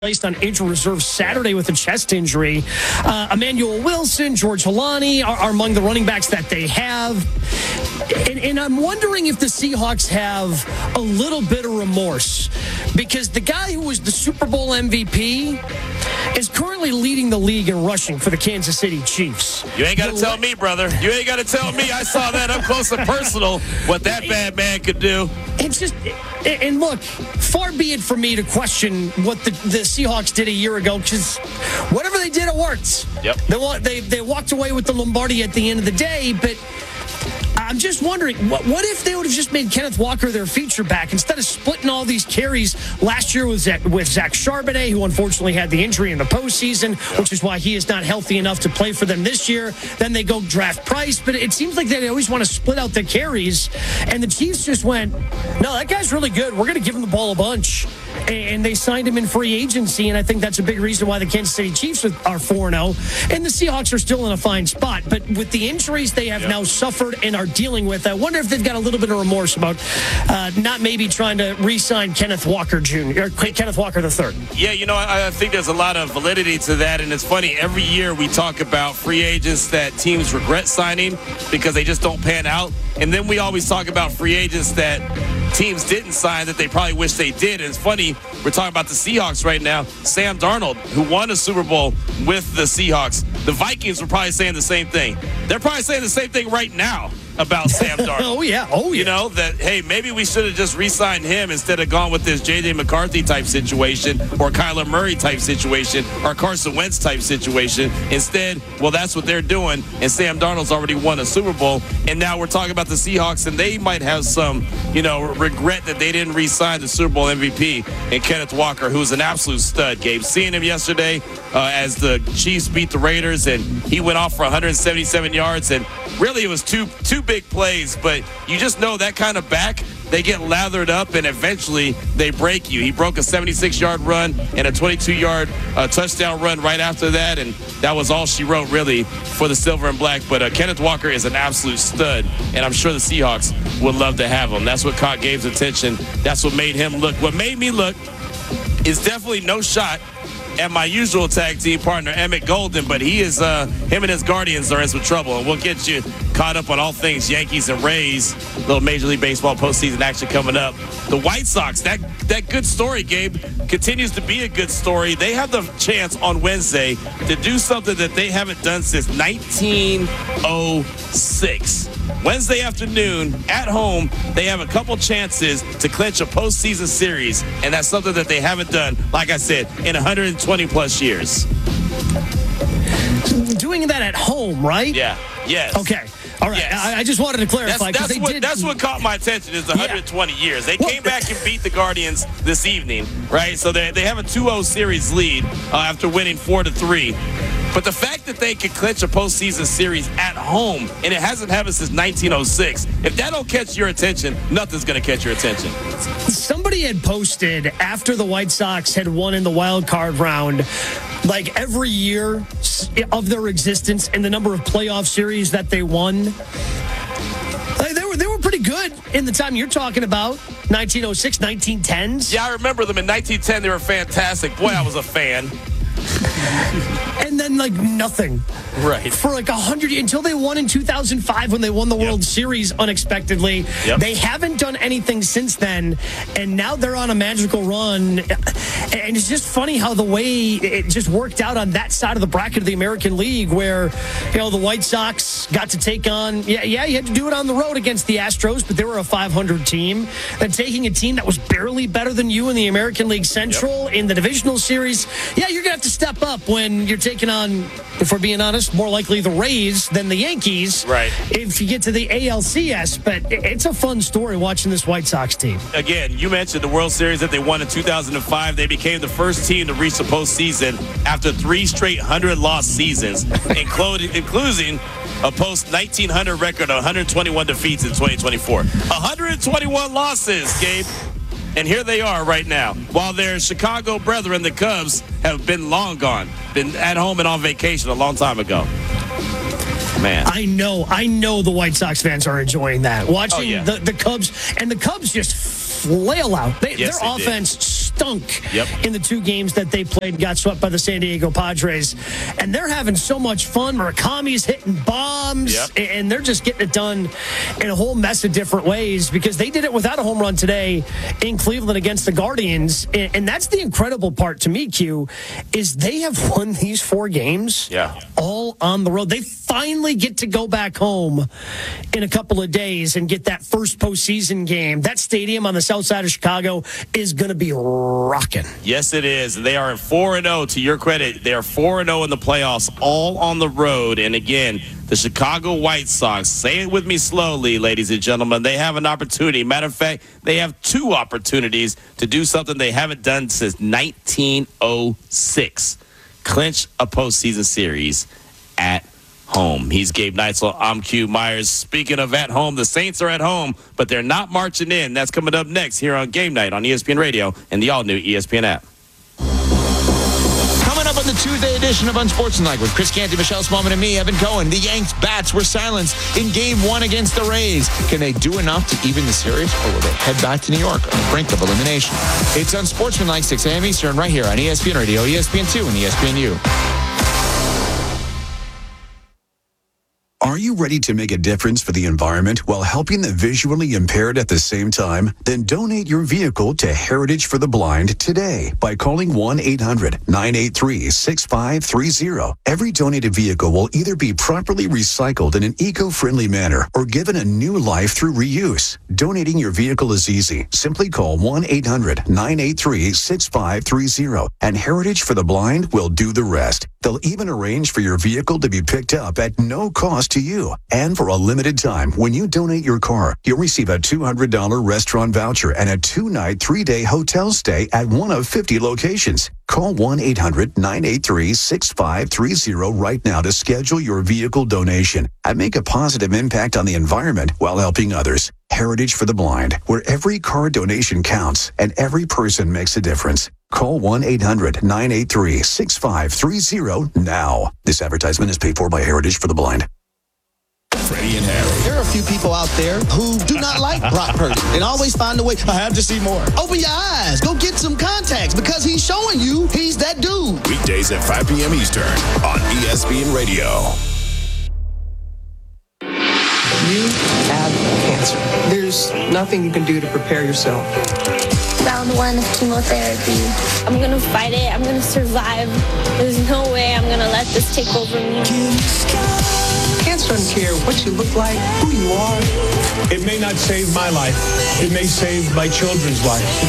placed on injury reserve Saturday with a chest injury. Emmanuel Wilson, George Holani are among the running backs that they have. And I'm wondering if the Seahawks have a little bit of remorse because the guy who was the Super Bowl MVP is currently leading the league in rushing for the Kansas City Chiefs. You ain't got to tell me, brother. You ain't got to tell me. I saw that up close and personal, what that bad man could do. It's just, and look, far be it for me to question what the Seahawks did a year ago, because whatever they did, it worked. Yep. They walked away with the Lombardi at the end of the day, but I'm just wondering, what if they would have just made Kenneth Walker their feature back instead of splitting all these carries last year with Zach Charbonnet, who unfortunately had the injury in the postseason, which is why he is not healthy enough to play for them this year. Then they go draft Price, but it seems like they always want to split out the carries, and the Chiefs just went, no, that guy's really good. We're going to give him the ball a bunch. And they signed him in free agency, and I think that's a big reason why the Kansas City Chiefs are 4-0, and the Seahawks are still in a fine spot. But with the injuries they have now suffered and are dealing with, I wonder if they've got a little bit of remorse about not maybe trying to re-sign Kenneth Walker Jr. or Kenneth Walker III. Yeah, I think there's a lot of validity to that, and it's funny, every year we talk about free agents that teams regret signing because they just don't pan out, and then we always talk about free agents that teams didn't sign that they probably wish they did. And it's funny, we're talking about the Seahawks right now. Sam Darnold, who won a Super Bowl with the Seahawks, the Vikings were probably saying the same thing. They're probably saying the same thing right now about Sam Darnold. Oh, yeah. That, hey, maybe we should have just re-signed him instead of gone with this J.J. McCarthy type situation or Kyler Murray type situation or Carson Wentz type situation. Instead, well, that's what they're doing, and Sam Darnold's already won a Super Bowl, and now we're talking about the Seahawks, and they might have some, regret that they didn't re-sign the Super Bowl MVP and Kenneth Walker, who's an absolute stud, Gabe. Seeing him yesterday as the Chiefs beat the Raiders, and he went off for 177 yards, and really it was two big plays, but you just know that kind of back, they get lathered up and eventually they break you. He broke a 76-yard run and a 22-yard touchdown run right after that, and that was all she wrote really for the silver and black. But Kenneth Walker is an absolute stud, and I'm sure the Seahawks would love to have him. That's what caught Gabe's attention. That's what made him look. What made me look is definitely no shot at my usual tag team partner, Emmett Golden, but him and his Guardians are in some trouble, and we'll get you caught up on all things Yankees and Rays. Little Major League Baseball postseason action coming up. The White Sox, that good story, Gabe, continues to be a good story. They have the chance on Wednesday to do something that they haven't done since 1906. Wednesday afternoon, at home, they have a couple chances to clinch a postseason series, and that's something that they haven't done, like I said, in 120-plus years. Doing that at home, right? Yeah. Yes. Okay. All right. Yes. I just wanted to clarify. That's what caught my attention is the 120 years. They came back and beat the Guardians this evening, right? So they have a 2-0 series lead after winning 4-3. But the fact that they could clinch a postseason series at home, and it hasn't happened since 1906, if that don't catch your attention, nothing's going to catch your attention. Somebody had posted after the White Sox had won in the wild card round, like every year of their existence and the number of playoff series that they won. They were pretty good in the time you're talking about, 1906, 1910s. Yeah, I remember them in 1910. They were fantastic. Boy, I was a fan. And then nothing. Right. For 100 until they won in 2005 when they won the World Series unexpectedly. Yep. They haven't done anything since then, and now they're on a magical run. And it's just funny how the way it just worked out on that side of the bracket of the American League, where the White Sox got to take on you had to do it on the road against the Astros, but they were a 500 team. Then taking a team that was barely better than you in the American League Central in the divisional series. Yeah, you're gonna have to step up when you're taking on, if we're being honest, more likely the Rays than the Yankees. Right. If you get to the ALCS, but it's a fun story watching this White Sox team. Again, you mentioned the World Series that they won in 2005. They became the first team to reach the postseason after 3 straight 100-loss seasons, including a post-1900 record of 121 defeats in 2024. 121 losses, Gabe. And here they are right now. While their Chicago brethren, the Cubs, have been long gone, been at home and on vacation a long time ago. Man. I know the White Sox fans are enjoying that. Watching Oh, yeah. the Cubs, and the Cubs just flail out. Their offense stunk in the 2 games that they played, got swept by the San Diego Padres. And they're having so much fun. Murakami's hitting bombs, and they're just getting it done in a whole mess of different ways because they did it without a home run today in Cleveland against the Guardians. And that's the incredible part to me, Q, is they have won these 4 games all on the road. They finally get to go back home in a couple of days and get that first postseason game. That stadium on the south side of Chicago is going to be rocking. Yes, it is. They are 4-0. To your credit, they are 4-0 in the playoffs, all on the road. And again, the Chicago White Sox, say it with me slowly, ladies and gentlemen, they have an opportunity. Matter of fact, they have 2 opportunities to do something they haven't done since 1906. Clinch a postseason series at home. He's Gabe Neitzel. I'm Q Myers. Speaking of at home, the Saints are at home, but they're not marching in. That's coming up next here on Game Night on ESPN Radio and the all-new ESPN app. Coming up on the Tuesday edition of Unsportsmanlike with Chris Canty, Michelle Smallman, and me, Evan Cohen. The Yanks bats were silenced in Game 1 against the Rays. Can they do enough to even the series, or will they head back to New York on the brink of elimination? It's Unsportsmanlike, 6 a.m. Eastern, right here on ESPN Radio, ESPN2, and ESPNU. Are you ready to make a difference for the environment while helping the visually impaired at the same time? Then donate your vehicle to Heritage for the Blind today by calling 1-800-983-6530. Every donated vehicle will either be properly recycled in an eco-friendly manner or given a new life through reuse. Donating your vehicle is easy. Simply call 1-800-983-6530 and Heritage for the Blind will do the rest. They'll even arrange for your vehicle to be picked up at no cost to you. And for a limited time, when you donate your car, you'll receive a $200 restaurant voucher and a 2-night, 3-day hotel stay at one of 50 locations. Call 1-800-983-6530 right now to schedule your vehicle donation and make a positive impact on the environment while helping others. Heritage for the Blind, where every car donation counts and every person makes a difference. Call 1-800-983-6530 now. This advertisement is paid for by Heritage for the Blind. Freddie and Harry. There are a few people out there who do not like Brock Purdy and always find a way. I have to see more. Open your eyes. Go get some contacts because he's showing you he's that dude. Weekdays at 5 p.m. Eastern on ESPN Radio. You have cancer. There's nothing you can do to prepare yourself. Round 1 of chemotherapy. I'm going to fight it. I'm going to survive. There's no way I'm going to let this take over me. Cancer doesn't care what you look like, who you are. It may not save my life. It may save my children's life.